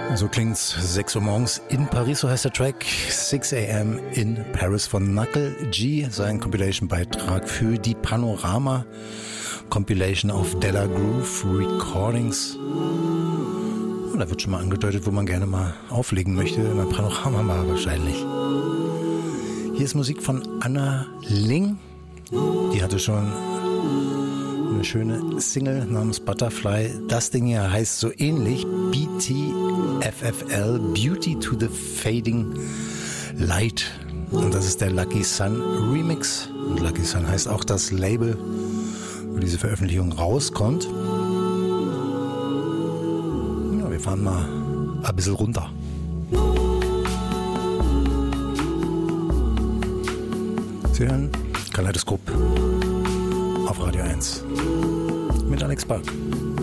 So klingt's 6 Uhr morgens in Paris, so heißt der Track 6 a.m. in Paris von Knuckle G, sein Compilation-Beitrag für die Panorama Compilation auf Della Groove Recordings. Und da wird schon mal angedeutet, wo man gerne mal auflegen möchte, in der Panorama mal wahrscheinlich. Hier ist Musik von Anna Ling, die hatte schon eine schöne Single namens Butterfly. Das Ding hier heißt so ähnlich BTFFL, Beauty to the Fading Light. Und das ist der Lucky Sun Remix. Und Lucky Sun heißt auch das Label, wo diese Veröffentlichung rauskommt. Ja, wir fahren mal ein bisschen runter. Sie hören Kaleidoskop auf Radio 1 mit Alex Park.